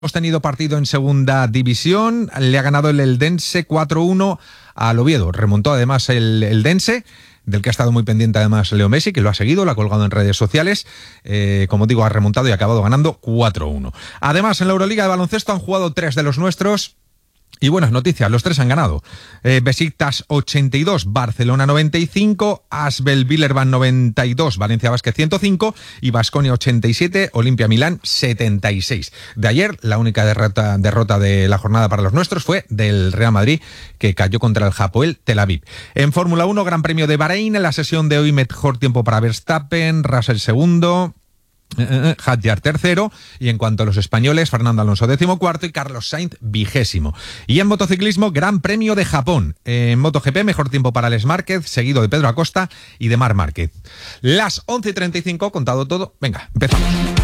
Hemos tenido partido en segunda división, le ha ganado el Eldense 4-1 al Oviedo. Remontó además el Eldense, del que ha estado muy pendiente además Leo Messi, que lo ha seguido, lo ha colgado en redes sociales. Como digo, ha remontado y ha acabado ganando 4-1. Además, en la Euroliga de baloncesto han jugado 3 de los nuestros. Y buenas noticias, los 3 han ganado. Besiktas 82, Barcelona 95, Asvel Villeurbanne 92, Valencia Basket 105 y Baskonia 87, Olimpia Milán 76. De ayer, la única derrota de la jornada para los nuestros fue del Real Madrid, que cayó contra el Hapoel Tel Aviv. En Fórmula 1, Gran Premio de Bahrein, en la sesión de hoy mejor tiempo para Verstappen, Russell segundo, Hadjar tercero, y en cuanto a los españoles, Fernando Alonso 14º y Carlos Sainz 20º. Y en motociclismo, Gran Premio de Japón. En MotoGP, mejor tiempo para Alex Márquez, seguido de Pedro Acosta y de Marc Márquez. Las 11:35, contado todo. Venga, empezamos.